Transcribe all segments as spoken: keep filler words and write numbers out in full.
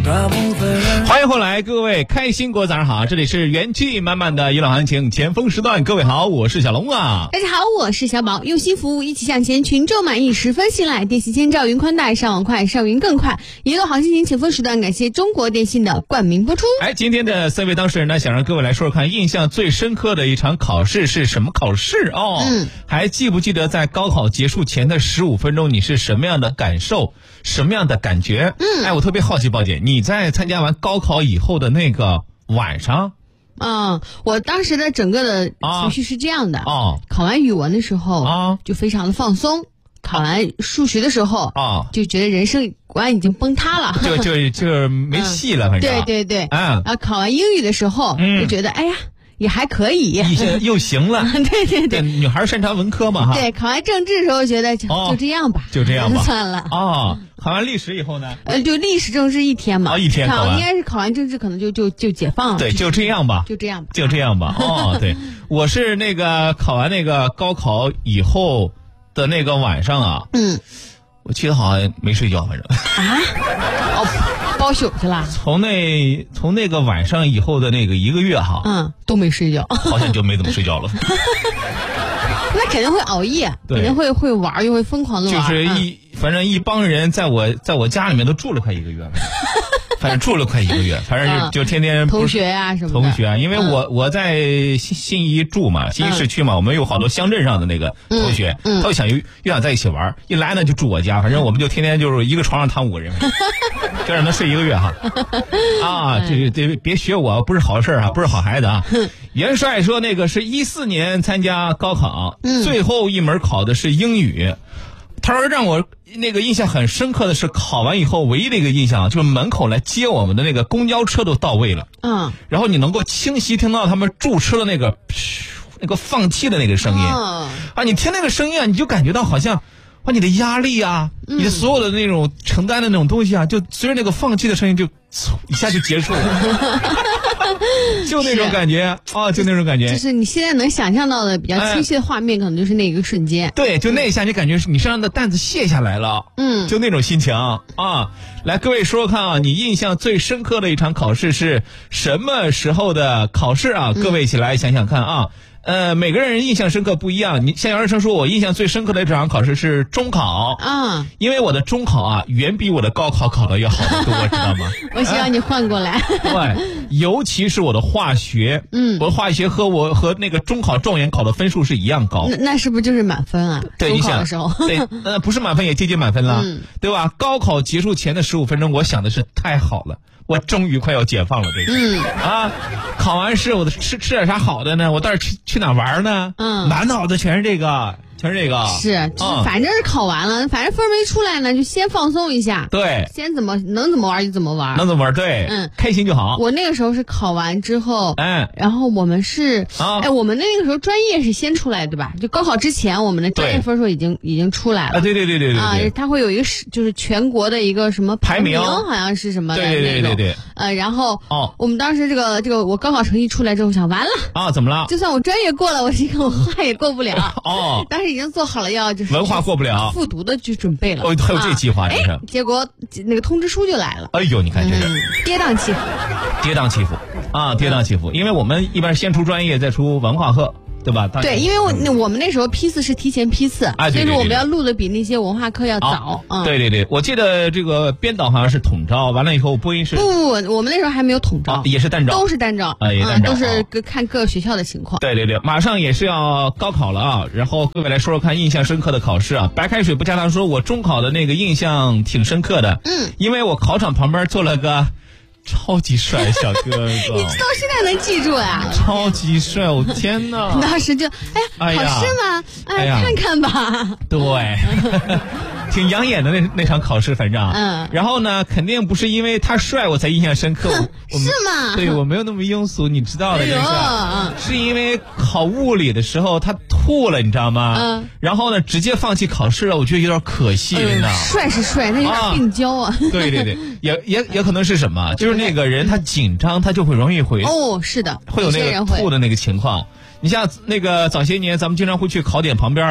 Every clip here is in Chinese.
欢迎回来，各位开心果早上好，这里是元气满满的娱乐行情前锋时段，各位好，我是小龙啊。 大家好，我是小宝，用心服务，一起向前，群众满意，十分信赖，电信千兆，云宽带，上网快，上云更快。娱乐行情前锋时段，感谢中国电信的冠名播出。 哎，今天的三位当事人呢，想让各位来说说看，印象最深刻的一场考试是什么考试哦？嗯，还记不记得在高考结束前的十五分钟，你是什么样的感受，什么样的感觉？嗯，哎，我特别好奇，宝姐，你在参加完高考以后的那个晚上， 嗯，我当时的整个的情绪是这样的哦，考完语文的时候啊，就非常的放松。考完数学的时候啊，就觉得人生观已经崩塌了， 就就就没戏了，反正、 嗯、对对对，嗯，啊，考完英语的时候、嗯、就觉得哎呀也还可以， 又行了， 对对对， 女孩擅长文科嘛哈。 对，考完政治的时候觉得就、哦、就这样吧， 就这样吧， 算了。 哦，考完历史以后呢？ 呃，就历史政治一天嘛， 哦，一天考完， 应该是考完政治可能就就就解放了。 对，就这样吧， 就这样吧， 就这样吧。哦，对，我是那个考完那个高考以后的那个晚上啊，嗯，我记得好像没睡觉，反正啊，哦，包宿去了。 从那从那个晚上以后的那个一个月哈， 嗯，都没睡觉， 好像就没怎么睡觉了。 那肯定会熬夜，肯定会会玩，又会疯狂的玩。 就是一、嗯、反正一帮人在我在我家里面都住了快一个月。反正住了快一个月，反正就、嗯、就天天同学啊什么的同学啊，因为我、嗯、我在信信义住嘛，信义市区嘛、嗯，我们有好多乡镇上的那个同学，嗯嗯、他就想又又想在一起玩，一来呢就住我家，反正我们就天天就是一个床上躺五个人，就让他睡一个月哈。啊，这这别学我，不是好事啊，不是好孩子啊。元帅说那个是一四年参加高考、嗯，最后一门考的是英语。他说让我那个印象很深刻的是，考完以后唯一的一个印象就是门口来接我们的那个公交车都到位了，嗯，然后你能够清晰听到他们驻车的那个那个放气的那个声音，嗯、啊，你听那个声音啊，你就感觉到好像啊，你的压力啊，嗯、你的所有的那种承担的那种东西啊，就随着那个放气的声音就一下就结束了。就那种感觉啊，就那种感觉， 就是你现在能想象到的比较清晰的画面，哎、可能就是那一个瞬间。 对，就那一下，你感觉是你身上的担子卸下来了，嗯，就那种心情啊。来，各位说说看啊，你印象最深刻的一场考试是什么时候的考试啊？嗯、各位一起来想想看啊。呃，每个人印象深刻不一样。你像杨日成说，我印象最深刻的这场考试是中考啊，因为我的中考啊，远比我的高考考得要好得多，知道吗？ 我希望你换过来。 对，尤其是我的化学，嗯，我的化学和我和那个中考状元考的分数是一样高。 那那是不是就是满分啊？ 对， 中考的时候， 对，呃，不是满分也接近满分了，嗯、对吧？高考结束前的十五分钟，我想的是太好了。我终于快要解放了，这个、嗯、啊！考完试，我的吃吃点啥好的呢？我到底去去哪玩呢？嗯，满脑子全是这个，全是这个。 是，就是反正是考完了，嗯、反正分没出来呢，就先放松一下。 对， 先怎么能怎么玩就怎么玩， 能怎么玩？对，嗯，开心就好。 我那个时候是考完之后，嗯，然后我们是，啊、哎，我们那个时候专业是先出来对吧？就高考之前，我们的专业分数已经已经出来了。 啊，对对对对对对。 啊，它会有一个就是全国的一个什么排名， 好像是什么的那种。 对对对对对。 呃，然后哦，我们当时这个这个我高考成绩出来之后，想完了啊，怎么了？ 就算我专业过了，我这个我化也过不了哦。当时已经做好了要就是文化过不了复读的就准备了。 哦，还有这计划，这是、 啊。结果那个通知书就来了。 哎呦，你看这是、嗯、 跌宕起伏， 跌宕起伏啊，跌宕起伏。因为我们一般先出专业，再出文化课。对吧？ 对，因为我、嗯、我们那时候批次是提前批次，啊、所以说我们要录的比那些文化课要早。 啊、嗯，对对对，我记得这个编导好像是统招，完了以后播音是不不不，我们那时候还没有统招， 啊、也是单招， 都是单招， 啊，也单招， 嗯、都是各看各学校的情况。 对对对，马上也是要高考了啊，然后各位来说说看印象深刻的考试啊。白开水不加糖说，我中考的那个印象挺深刻的，嗯，因为我考场旁边坐了个。超级帅小哥哥，你到现在能记住呀、啊？ 超级帅，我、哦、天哪！ 当时就哎呀，考试吗？哎呀，看看吧。 对，挺养眼的那那场考试，反正嗯。然后呢，肯定不是因为他帅我才印象深刻， 是吗？ 对，我没有那么庸俗，你知道的，这是、哎。是因为考物理的时候他吐了，你知道吗？嗯。然后呢，直接放弃考试了，我觉得有点可惜，真的、 哎。帅是帅，那有点病娇啊。 对对对，也也也可能是什么，就是。那个人他紧张，他就会容易会哦，是的， 会有那个吐的那个情况。你像那个早些年，咱们经常会去考点旁边啊，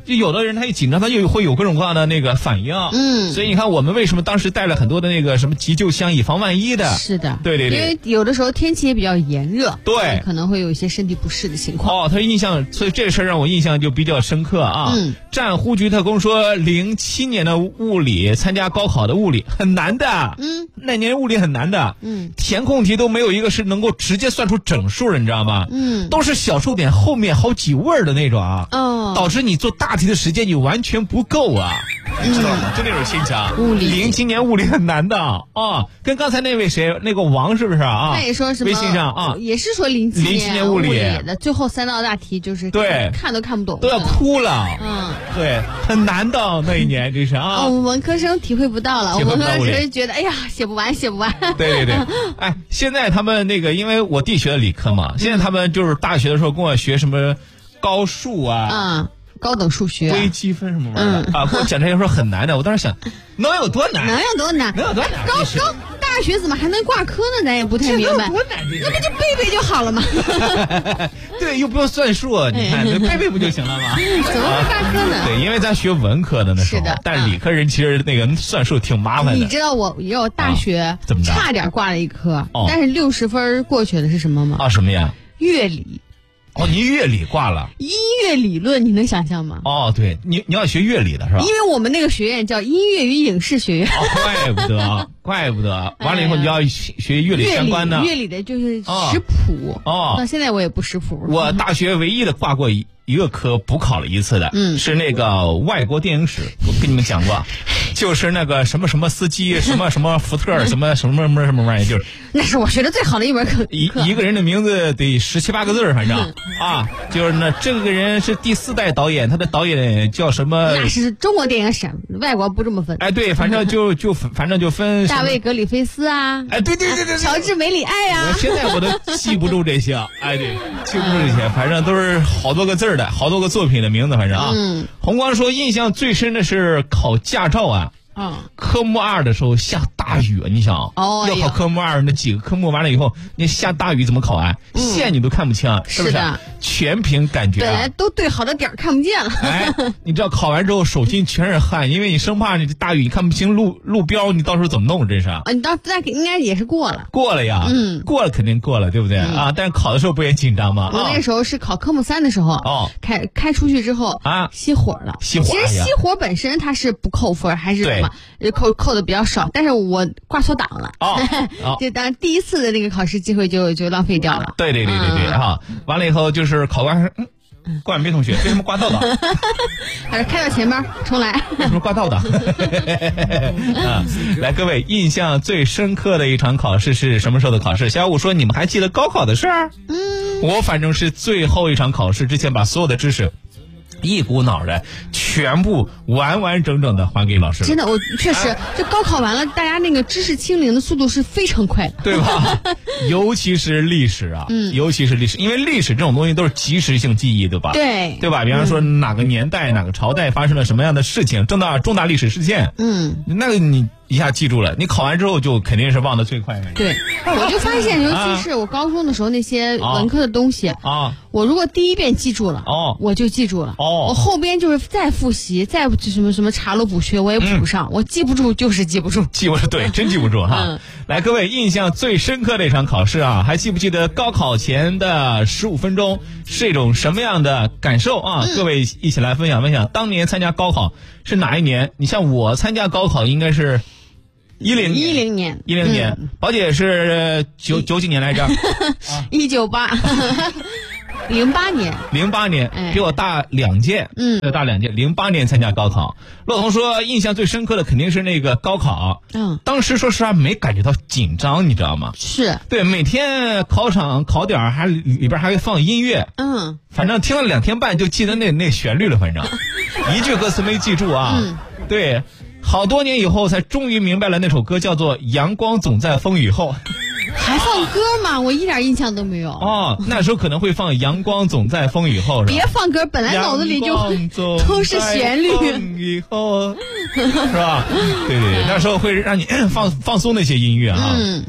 就有的人他一紧张，他就会有各种各样的那个反应。嗯，所以你看我们为什么当时带了很多的那个什么急救箱，以防万一的。 是的， 对对对， 因为有的时候天气也比较炎热， 对， 可能会有一些身体不适的情况。 哦，他印象，所以这事让我印象就比较深刻啊。嗯，战呼局特工说，零七年的物理参加高考的物理很难的。嗯，那年物理很难的。嗯，填空题都没有一个是能够直接算出整数的，你知道吗？嗯，都是小数点后面好几位的那种啊。哦，导致你做大题的时间你完全不够啊。你知道吗？就那种心情。 物理零七年物理很难的啊，跟刚才那位谁那个王是不是啊？ 他也说什么？ 微信上啊， 也是说零七零七年物理的最后三道大题就是对看都看不懂， 都要哭了。嗯，对，很难的那一年，这是啊。 哦，我们文科生体会不到了，我们文科生觉得哎呀写不完写不完。 对对对，哎，现在他们那个，因为我弟学的理科嘛，现在他们就是大学的时候跟我学什么高数啊。 嗯。高等数学、 微积分什么玩意儿、嗯、啊，给我讲这些说很难的，我当时想，能有多难？ 能有多难？ 能有多难？ 高高大学怎么还能挂科呢？咱也不太明白。 多难？ 那不就背背就好了吗？ 对，又不用算数，你看背背不就行了吗？ 怎么会挂科呢、啊？ 对，因为咱学文科的那时候， 是的， 但是理科人其实那个算数挺麻烦的。 你知道我也有大学、啊、 怎么着差点挂了一科，哦、但是六十分过去的是什么吗？ 啊，什么呀？ 乐理。 哦，您乐理挂了， 音乐理论你能想象吗？ 哦，对，你你要学乐理的是吧？ 因为我们那个学院叫音乐与影视学院。 哦，怪不得，怪不得。完了以后你要学乐理相关的， 乐理的就是识谱。哦，到现在我也不识谱。 我大学唯一的挂过一一个科补考了一次的，嗯，是那个外国电影史，我跟你们讲过。就是那个什么什么司机，什么什么福特，什么什么什么什么玩意儿，就是那是我学的最好的一门课。 一一个人的名字得十七八个字，反正啊，就是那这个人是第四代导演，他的导演叫什么？ 那是中国电影史，外国不这么分。 哎，对，反正就就反正就分大卫·格里菲斯啊， 哎，对对对对， 乔治·梅里爱啊。 我现在我都记不住这些，哎，对，记不住这些，反正都是好多个字的，好多个作品的名字，反正啊。嗯。红光说，印象最深的是考驾照啊。嗯，科目二的时候下大雨，你想，哦，要考科目二那几个科目完了以后，你下大雨怎么考完？嗯、线你都看不清，是不是？是全凭感觉、啊。 本来都对好的点儿看不见了。 哎，你知道考完之后手心全是汗，因为你生怕你大雨你看不清路路标，你到时候怎么弄？真是啊！ 你到那应该也是过了。 过了呀，嗯，过了肯定过了，对不对、嗯、啊？但是考的时候不也紧张吗？ 我那时候是考科目三的时候，哦，开开出去之后啊，熄火了。 熄火。 其实熄火本身它是不扣分，还是什么？扣扣的比较少，但是我挂错档了，哦，哦就当然第一次的那个考试机会就就浪费掉了。 对对对对对，哈、嗯，完了以后就是考官说，嗯，冠梅同学为什么挂倒档？ 还是开到前面重来？ 为什么挂倒档？啊，来，各位，印象最深刻的一场考试是什么时候的考试？小五说，你们还记得高考的事儿？嗯，我反正是最后一场考试之前把所有的知识。一股脑的全部完完整整的还给老师了。 真的，我确实、啊、就高考完了，大家那个知识清零的速度是非常快的， 对吧？尤其是历史啊，嗯，尤其是历史，因为历史这种东西都是即时性记忆，对吧？ 对， 对吧？比方说哪个年代、嗯、哪个朝代发生了什么样的事情，重大重大历史事件，嗯，那个你一下记住了，你考完之后就肯定是忘得最快。 对，我就发现，尤其是我高中的时候那些文科的东西啊，我如果第一遍记住了，哦，我就记住了，哦，我后边就是再复习，再什么什么查漏补缺，我也补不上，嗯、我记不住就是记不住， 记不住，对，真记不住哈。嗯、来，各位，印象最深刻的一场考试啊，还记不记得高考前的十五分钟是一种什么样的感受啊？嗯、各位一起来分享分享，当年参加高考是哪一年？你像我参加高考应该是。一零一零年， 一零年，嗯、宝姐是九九几年来着？ 一九八，零八年， 零八年，哎、比我大两届，嗯，大两届，零八年参加高考。骆彤说，印象最深刻的肯定是那个高考，嗯，当时说实话没感觉到紧张，你知道吗？ 是对， 每天考场考点还里边还会放音乐，嗯，反正听了两天半就记得那那旋律了，反正一句歌词没记住啊，嗯、对。好多年以后才终于明白了那首歌叫做《阳光总在风雨后》， 还放歌吗？我一点印象都没有。 哦，那时候可能会放《阳光总在风雨后》是吧？ 别放歌，本来脑子里就都是旋律。 风雨后，是吧？对对对，那时候会让你放放松那些音乐啊。嗯。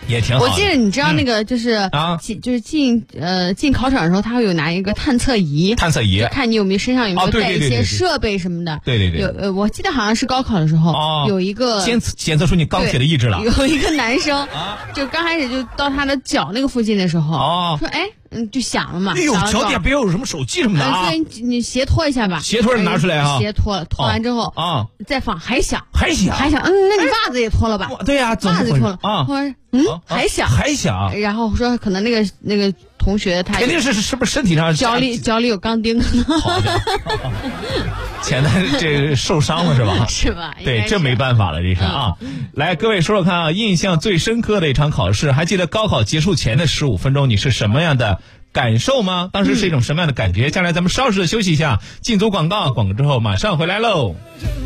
也挺好。 我记得你知道那个就是啊，就是进呃进考场的时候，他会有拿一个探测仪， 探测仪看你有没有身上有没有带一些设备什么的。 对对对。 有呃，我记得好像是高考的时候，哦、有一个检测检测出你钢铁的意志了。 有一个男生，啊、就刚开始就到他的脚那个附近的时候，哦、说哎。嗯，就响了嘛。 哎呦，脚底别有什么手机什么的啊！ 所以你斜拖一下吧。 斜拖拿出来啊！ 斜拖了，拖完之后啊，再放还响， 还响， 还响。嗯，那你袜子也脱了吧？ 对呀， 袜子脱了啊。嗯，还响， 还响。 然后说可能那个那个同学他肯定是是不是身体上脚里脚里有钢钉？ 好的，前台这受伤了是吧？ 是吧？ 对，这没办法了，这是啊。来，各位说说看啊，印象最深刻的一场考试，还记得高考结束前的十五分钟你是什么样的感受吗？当时是一种什么样的感觉？将来咱们稍事的休息一下，进组广告，广告之后马上回来喽。